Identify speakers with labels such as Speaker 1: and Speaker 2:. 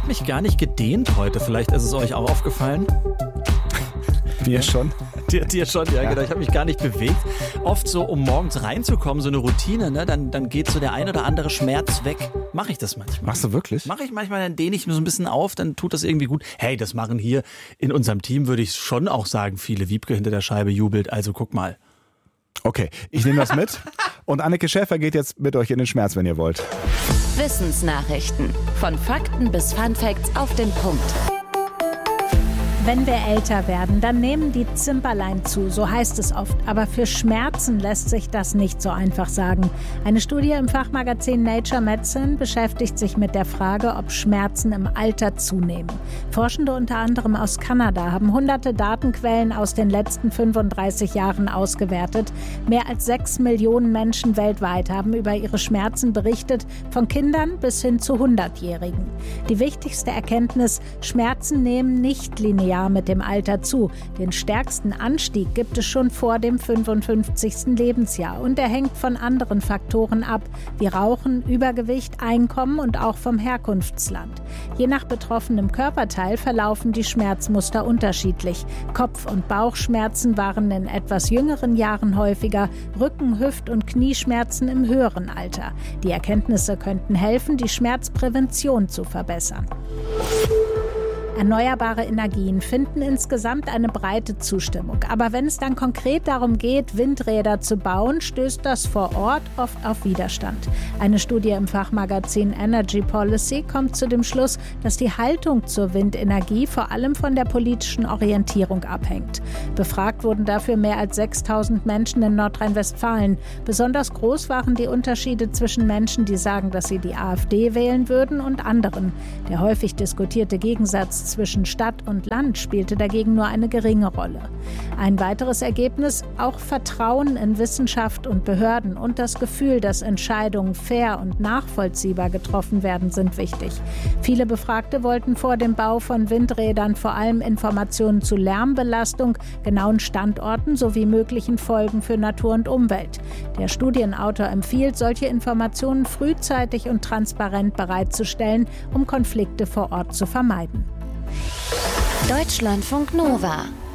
Speaker 1: habe mich gar nicht gedehnt heute. Vielleicht ist es euch auch aufgefallen.
Speaker 2: Dir schon?
Speaker 1: Dir schon, ja, genau. Ich habe mich gar nicht bewegt. Oft so, um morgens reinzukommen, so eine Routine, ne? Dann geht so der ein oder andere Schmerz weg. Mache ich das manchmal.
Speaker 2: Machst du wirklich?
Speaker 1: Mache ich manchmal, dann dehne ich mir so ein bisschen auf, dann tut das irgendwie gut. Hey, das machen hier in unserem Team, würde ich schon auch sagen, viele. Wiebke hinter der Scheibe jubelt, also guck mal.
Speaker 2: Okay, ich nehme das mit. Und Anneke Schäfer geht jetzt mit euch in den Schmerz, wenn ihr wollt.
Speaker 3: Wissensnachrichten. Von Fakten bis Funfacts auf den Punkt.
Speaker 4: Wenn wir älter werden, dann nehmen die Zimperlein zu, so heißt es oft. Aber für Schmerzen lässt sich das nicht so einfach sagen. Eine Studie im Fachmagazin Nature Medicine beschäftigt sich mit der Frage, ob Schmerzen im Alter zunehmen. Forschende unter anderem aus Kanada haben hunderte Datenquellen aus den letzten 35 Jahren ausgewertet. Mehr als 6 Millionen Menschen weltweit haben über ihre Schmerzen berichtet, von Kindern bis hin zu 100-Jährigen. Die wichtigste Erkenntnis: Schmerzen nehmen nicht linear mit dem Alter zu. Den stärksten Anstieg gibt es schon vor dem 55. Lebensjahr und er hängt von anderen Faktoren ab, wie Rauchen, Übergewicht, Einkommen und auch vom Herkunftsland. Je nach betroffenem Körperteil verlaufen die Schmerzmuster unterschiedlich. Kopf- und Bauchschmerzen waren in etwas jüngeren Jahren häufiger, Rücken-, Hüft- und Knieschmerzen im höheren Alter. Die Erkenntnisse könnten helfen, die Schmerzprävention zu verbessern. Erneuerbare Energien finden insgesamt eine breite Zustimmung. Aber wenn es dann konkret darum geht, Windräder zu bauen, stößt das vor Ort oft auf Widerstand. Eine Studie im Fachmagazin Energy Policy kommt zu dem Schluss, dass die Haltung zur Windenergie vor allem von der politischen Orientierung abhängt. Befragt wurden dafür mehr als 6.000 Menschen in Nordrhein-Westfalen. Besonders groß waren die Unterschiede zwischen Menschen, die sagen, dass sie die AfD wählen würden, und anderen. Der häufig diskutierte Gegensatz zwischen Stadt und Land spielte dagegen nur eine geringe Rolle. Ein weiteres Ergebnis: auch Vertrauen in Wissenschaft und Behörden und das Gefühl, dass Entscheidungen fair und nachvollziehbar getroffen werden, sind wichtig. Viele Befragte wollten vor dem Bau von Windrädern vor allem Informationen zu Lärmbelastung, genauen Standorten sowie möglichen Folgen für Natur und Umwelt. Der Studienautor empfiehlt, solche Informationen frühzeitig und transparent bereitzustellen, um Konflikte vor Ort zu vermeiden.
Speaker 3: Deutschlandfunk Nova